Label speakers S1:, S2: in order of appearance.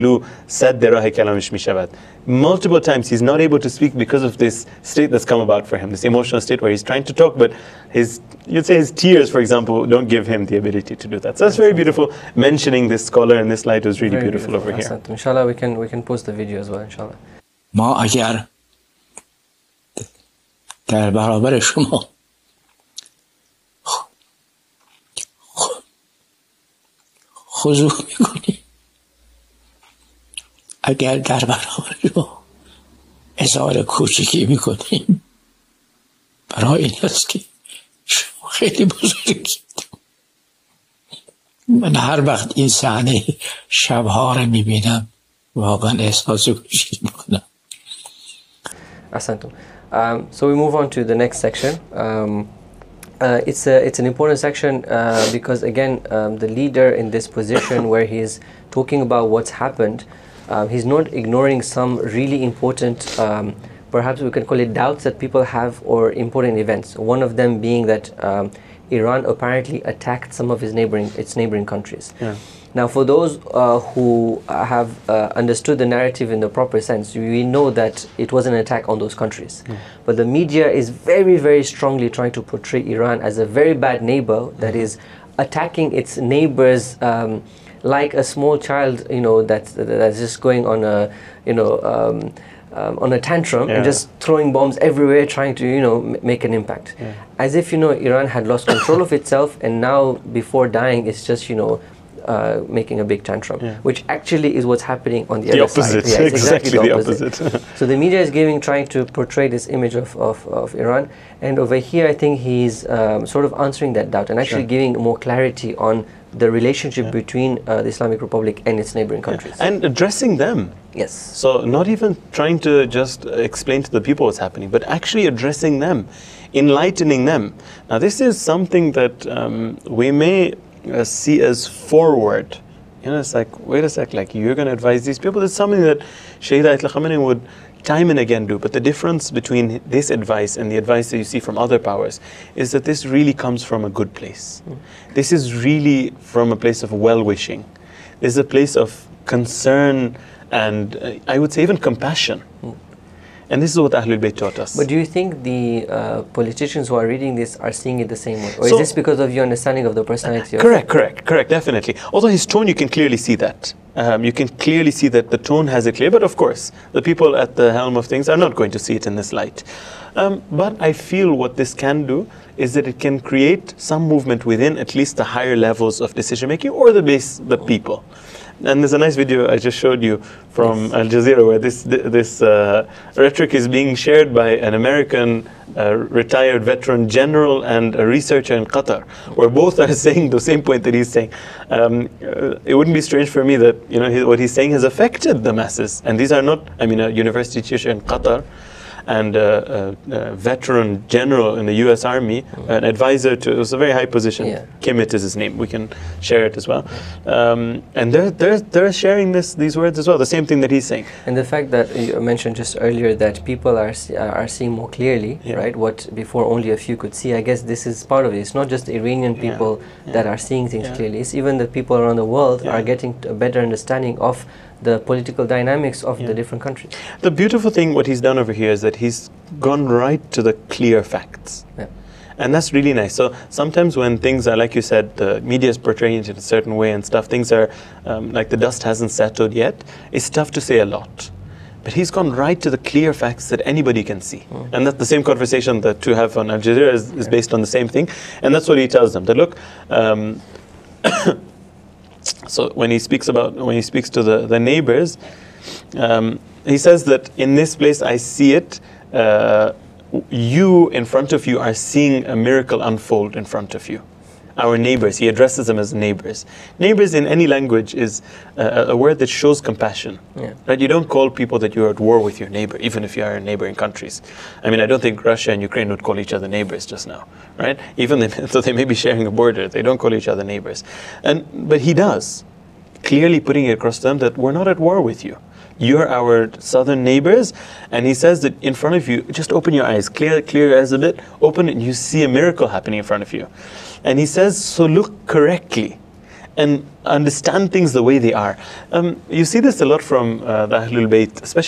S1: Multiple times he's not able to speak because of this state that's come about for him, this emotional state where he's trying to talk, but you'd say his tears, for example, don't give him the ability to do that. So that's very beautiful. Mentioning this scholar in this light was really beautiful over here.
S2: Inshallah, we can post the video as well, inshallah.
S3: ما اگر در برابر شما خضوع میکنیم، اگر در برابر شما اظهار کوچکی میکنیم، برای این است که شما خیلی بزرگید. من هر وقت این صحنه شبها رو میبینم واقعا احساس کوچکی میکنم.
S2: Ahsantum. So we move on to the next section. It's an important section because again the leader in this position where he is talking about what's happened, he's not ignoring some really important, perhaps we can call it doubts that people have, or important events. One of them being that Iran apparently attacked some of its neighboring countries.
S1: Yeah.
S2: Now, for those who have understood the narrative in the proper sense, we know that it was an attack on those countries. But the media is very, very strongly trying to portray Iran as a very bad neighbor that is attacking its neighbors like a small child, that's just going on a, on a tantrum and just throwing bombs everywhere, trying to, make an impact. As if, Iran had lost control of itself, and now before dying, it's just, making a big tantrum, which actually is what's happening on the other
S1: opposite.
S2: side. Yeah, it's
S1: exactly the opposite.
S2: So the media is trying to portray this image of Iran, and over here I think he's sort of answering that doubt and actually giving more clarity on the relationship between the Islamic Republic and its neighboring countries.
S1: And addressing them.
S2: Yes.
S1: So not even trying to just explain to the people what's happening, but actually addressing them, enlightening them. Now this is something that we may see as forward. It's like, wait a sec, like you're going to advise these people. It's something that Shaykh Ayatollah Khamenei would time and again do. But the difference between this advice and the advice that you see from other powers is that this really comes from a good place. This is really from a place of well-wishing. This is a place of concern and I would say even compassion. And this is what Ahlul Bayt taught us.
S2: But do you think the politicians who are reading this are seeing it the same way? Or is this because of your understanding of the personality of
S1: Correct, definitely. Although his tone, you can clearly see that. You can clearly see that the tone has it clear. But of course, the people at the helm of things are not going to see it in this light. But I feel what this can do is that it can create some movement within at least the higher levels of decision making or the people. And there's a nice video I just showed you from Al Jazeera where this rhetoric is being shared by an American retired veteran general and a researcher in Qatar, where both are saying the same point that he's saying. It wouldn't be strange for me that what he's saying has affected the masses. And these are not, a university teacher in Qatar and a veteran general in the U.S. Army, an advisor to, it was a very high position. Kimmit is his name. We can share it as well. And they're sharing these words as well, the same thing that he's saying.
S2: And the fact that you mentioned just earlier that people are seeing more clearly, right, what before only a few could see, I guess this is part of it. It's not just the Iranian people that are seeing things clearly. It's even the people around the world are getting a better understanding of the political dynamics of the different countries.
S1: The beautiful thing, what he's done over here, is that he's gone right to the clear facts. And that's really nice. So sometimes when things are, like you said, the media is portraying it in a certain way and stuff, things are like the dust hasn't settled yet, it's tough to say a lot. But he's gone right to the clear facts that anybody can see. And that's the same conversation that you have on Al Jazeera is based on the same thing. And that's what he tells them, that look, so when he speaks to the neighbors, he says that in this place I see it, you in front of you are seeing a miracle unfold in front of you. Our neighbors, he addresses them as neighbors. Neighbors in any language is a word that shows compassion. Right? You don't call people that you're at war with your neighbor, even if you are in neighboring countries. I don't think Russia and Ukraine would call each other neighbors just now, right? Even though they may be sharing a border, they don't call each other neighbors. But he does, clearly putting it across to them that we're not at war with you. You're our southern neighbors, and he says that in front of you, just open your eyes, clear your eyes a bit, open it, and you see a miracle happening in front of you. And he says, so look correctly and understand things the way they are. You see this a lot from the Ahlul Bayt, especially